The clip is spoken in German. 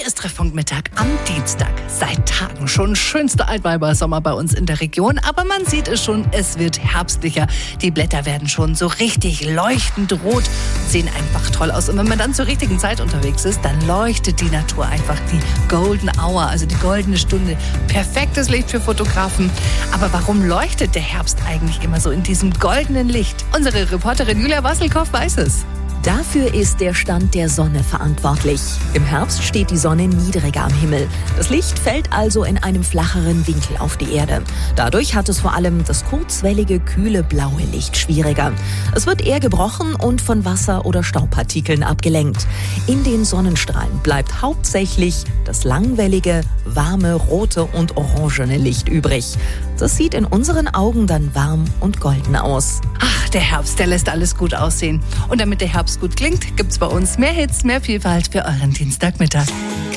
Hier ist Treffpunkt Mittag am Dienstag. Seit Tagen schon schönster Altweiber-Sommer bei uns in der Region. Aber man sieht es schon, es wird herbstlicher. Die Blätter werden schon so richtig leuchtend rot, sehen einfach toll aus. Und wenn man dann zur richtigen Zeit unterwegs ist, dann leuchtet die Natur einfach die Golden Hour, also die goldene Stunde. Perfektes Licht für Fotografen. Aber warum leuchtet der Herbst eigentlich immer so in diesem goldenen Licht? Unsere Reporterin Julia Wasselkow weiß es. Dafür ist der Stand der Sonne verantwortlich. Im Herbst steht die Sonne niedriger am Himmel. Das Licht fällt also in einem flacheren Winkel auf die Erde. Dadurch hat es vor allem das kurzwellige, kühle, blaue Licht schwieriger. Es wird eher gebrochen und von Wasser- oder Staubpartikeln abgelenkt. In den Sonnenstrahlen bleibt hauptsächlich das langwellige, warme, rote und orangene Licht übrig. Das sieht in unseren Augen dann warm und golden aus. Ach, der Herbst, der lässt alles gut aussehen. Und damit der Herbst gut klingt, gibt's bei uns mehr Hits, mehr Vielfalt für euren Dienstagmittag.